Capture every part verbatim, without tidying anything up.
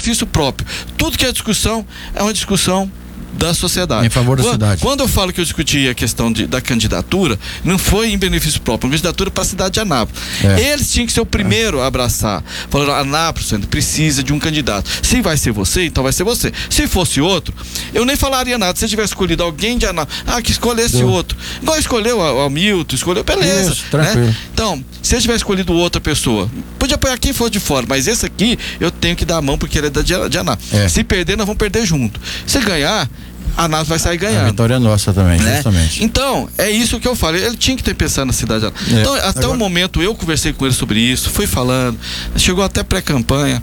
benefício próprio. Tudo que é discussão é uma discussão da sociedade. Em favor da quando, cidade. Quando eu falo que eu discuti a questão de, da candidatura, não foi em benefício próprio, uma candidatura para a cidade de Anápolis. É. Eles tinham que ser o primeiro a abraçar. Falaram, Anápolis precisa de um candidato. Se vai ser você, então vai ser você. Se fosse outro, eu nem falaria nada. Se eu tivesse escolhido alguém de Anápolis, ah, que escolhesse Do... outro. Igual escolheu o Hamilton, escolheu, beleza. Isso, tranquilo. Né? Então, se eu tivesse escolhido outra pessoa, podia apoiar quem for de fora, mas esse aqui eu tenho que dar a mão porque ele é da de, de Anápolis. É. Se perder, nós vamos perder junto. Se ganhar, a Anápolis vai sair ganhando. A vitória é nossa também, né? Justamente. Então, é isso que eu falei. Ele tinha que ter pensado na cidade. É. Então, até Agora... o momento, eu conversei com ele sobre isso, fui falando, chegou até pré-campanha,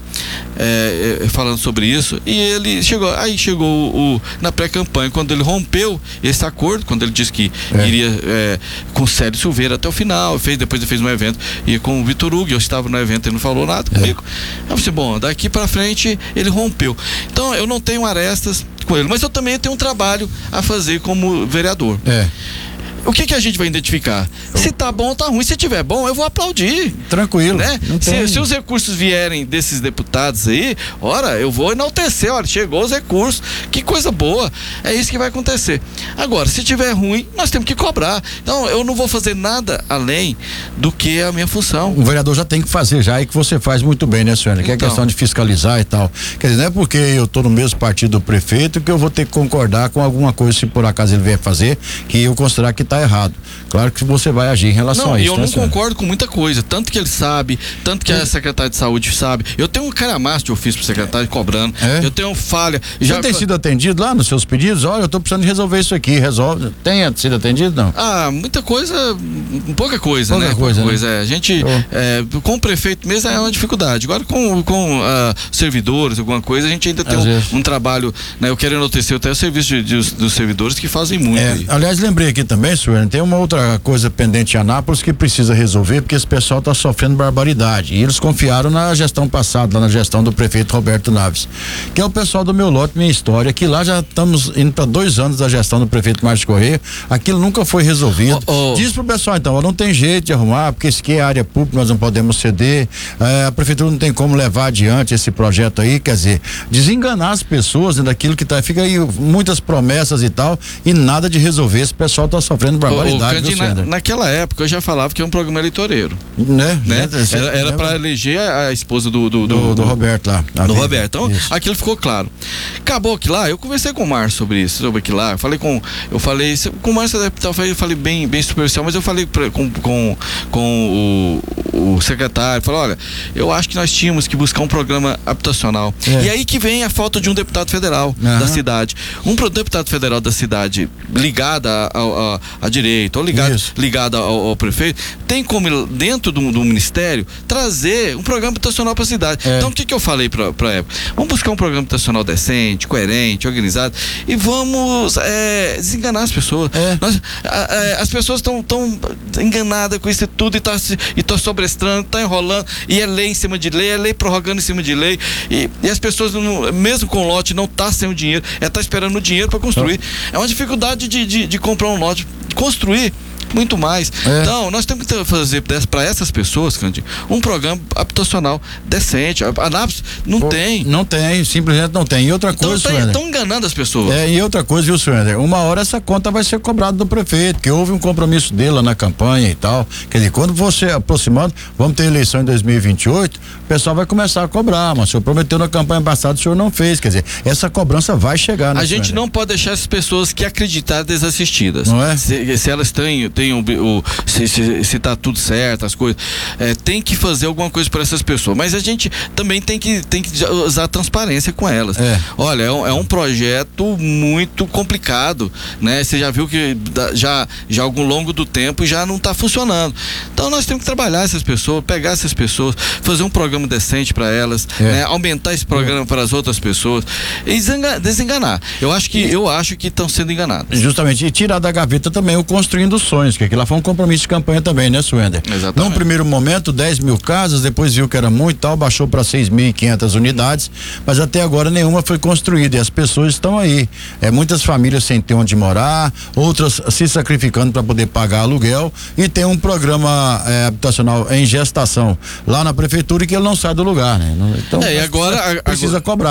é, é, falando sobre isso, e ele chegou, aí chegou o, o, na pré-campanha, quando ele rompeu esse acordo, quando ele disse que é. iria é, com o Célio Silveira até o final, fez, depois ele fez um evento, e com o Vitor Hugo, eu estava no evento, ele não falou nada é. comigo. Eu falei assim, bom, daqui pra frente, ele rompeu. Então, eu não tenho arestas com ele, mas eu também tenho um trabalho a fazer como vereador. É. O que que a gente vai identificar? Se tá bom ou tá ruim. Se tiver bom, eu vou aplaudir. Tranquilo. Né? Se, se os recursos vierem desses deputados aí, ora, eu vou enaltecer. Olha, chegou os recursos. Que coisa boa. É isso que vai acontecer. Agora, se tiver ruim, nós temos que cobrar. Então, eu não vou fazer nada além do que a minha função. O vereador já tem que fazer já, e que você faz muito bem, né, senhora? Que então, é questão de fiscalizar e tal. Quer dizer, não é porque eu tô no mesmo partido do prefeito que eu vou ter que concordar com alguma coisa, se por acaso ele vier fazer, que eu considerar que tá errado. Claro que você vai agir em relação não, a isso. Eu né, não senhora? concordo com muita coisa, tanto que ele sabe, tanto que a secretária de saúde sabe. Eu tenho um calhamaço de ofício pro secretário cobrando. É? Eu tenho falha. Já tem sido atendido lá nos seus pedidos? Olha, eu tô precisando resolver isso aqui, resolve. Tem sido atendido, não? Ah, muita coisa, pouca coisa, pouca né? Coisa, pouca coisa, né? é. A gente, é, com o prefeito mesmo é uma dificuldade. Agora com, com uh, servidores, alguma coisa, a gente ainda tem um, um trabalho, né? Eu quero enaltecer até o serviço de, de, dos servidores que fazem muito. É, aliás, lembrei aqui também, senhor, tem uma outra coisa pendente em Anápolis que precisa resolver, porque esse pessoal está sofrendo barbaridade, e eles confiaram na gestão passada, lá na gestão do prefeito Roberto Naves, que é o pessoal do Meu Lote Minha História, que lá já estamos indo para dois anos da gestão do prefeito Márcio Corrêa, aquilo nunca foi resolvido. Oh, oh. Diz pro pessoal então, ó, não tem jeito de arrumar, porque isso aqui é área pública, nós não podemos ceder, é, a prefeitura não tem como levar adiante esse projeto aí, quer dizer, desenganar as pessoas né, daquilo que tá, fica aí muitas promessas e tal, e nada de resolver, esse pessoal tá sofrendo barbaridade. Oh, oh, Na, naquela época eu já falava que é um programa eleitoreiro, né? né? Era, era para eleger a, a esposa do do, do, do, do Roberto lá. Do Roberto. Então, isso. Aquilo ficou claro. Acabou que lá, eu conversei com o Márcio sobre isso, sobre aquilo lá. Eu falei com, eu falei com o Márcio, eu falei bem, bem superficial, mas eu falei pra, com, com, com o, o secretário, falei, olha, eu acho que nós tínhamos que buscar um programa habitacional. É. E aí que vem a falta de um deputado federal uhum. da cidade. Um deputado federal da cidade ligado à direita, ou ligado Isso. ligado ao, ao prefeito, tem como dentro do, do ministério trazer um programa habitacional para a cidade. É. Então o que que eu falei para a época? Vamos buscar um programa habitacional decente, coerente, organizado, e vamos é, desenganar as pessoas. É. Nós, a, a, as pessoas estão tão enganadas com isso tudo e tá e tá sobrestrando, tá enrolando, e é lei em cima de lei, é lei prorrogando em cima de lei, e, e as pessoas não, mesmo com lote não tá sem o dinheiro, é tá esperando o dinheiro para construir. É uma dificuldade de, de, de comprar um lote, de construir muito mais. É. Então, nós temos que fazer para essas pessoas, Cândido, um programa habitacional decente. A Anápolis não Pô, tem. Não tem, simplesmente não tem. E outra então, coisa, senhor Estão enganando as pessoas. É, e outra coisa, viu, senhor André? Uma hora essa conta vai ser cobrada do prefeito, que houve um compromisso dele lá na campanha e tal. Quer dizer, quando você aproximando, vamos ter eleição em dois mil e vinte e oito, o pessoal vai começar a cobrar, mas o senhor prometeu na campanha passada, o senhor não fez. Quer dizer, essa cobrança vai chegar. A gente não pode deixar essas pessoas que acreditaram desassistidas. Não é? Se, se elas têm, têm o, o se, se, se tá tudo certo, as coisas, é, tem que fazer alguma coisa para essas pessoas, mas a gente também tem que, tem que usar transparência com elas. É. Olha, é um, é um projeto muito complicado, né? Você já viu que já, já ao longo do tempo já não está funcionando. Então nós temos que trabalhar essas pessoas, pegar essas pessoas, fazer um programa decente para elas, é. né? Aumentar esse programa é. para as outras pessoas e desenganar. Eu acho que eu acho que estão sendo enganados. Justamente, e tirar da gaveta também o Construindo Sonhos, que aquilo lá foi um compromisso de campanha também, né, Suender? Exatamente. Num primeiro momento, dez mil casas, depois viu que era muito e tal, baixou para seis mil e quinhentas unidades, mas até agora nenhuma foi construída e as pessoas estão aí. É, muitas famílias sem ter onde morar, outras se sacrificando para poder pagar aluguel, e tem um programa é, habitacional em gestação lá na prefeitura que ele não sai do lugar, né? Então, é, e agora, precisa agora, cobrar.